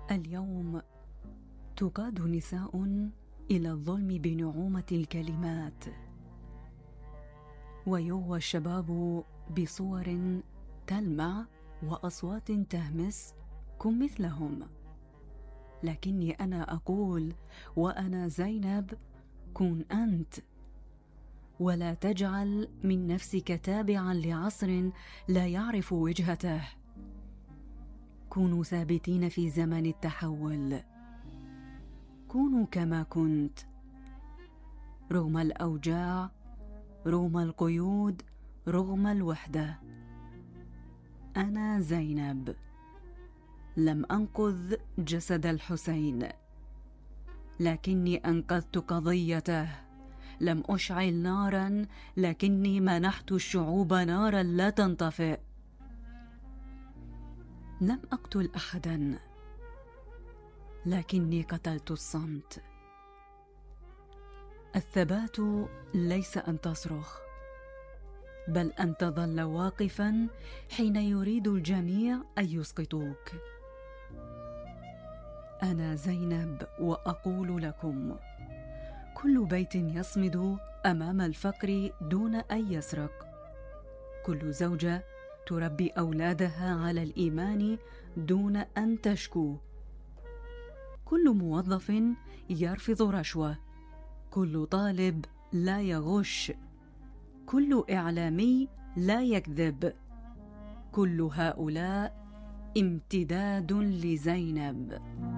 اليوم تقاد نساء إلى الظلم بنعومة الكلمات، ويغوى الشباب بصور تلمع وأصوات تهمس. كن مثلهم. لكني أنا أقول وأنا زينب: كن أنت، ولا تجعل من نفسك تابعا لعصر لا يعرف وجهته. كونوا ثابتين في زمن التحول، كونوا كما كنت، رغم الأوجاع، رغم القيود، رغم الوحدة. أنا زينب، لم أنقذ جسد الحسين، لكني أنقذت قضيته. لم أشعل نارا، لكني منحت الشعوب نارا لا تنطفئ. لم أقتل أحدا، لكني قتلت الصمت. الثبات ليس أن تصرخ، بل أن تظل واقفا حين يريد الجميع أن يسقطوك. أنا زينب، وأقول لكم: كل بيت يصمد أمام الفقر دون أن يسرق، كل زوجة تربي أولادها على الإيمان دون أن تشكو، كل موظف يرفض رشوة، كل طالب لا يغش، كل إعلامي لا يكذب. كل هؤلاء امتداد لزينب.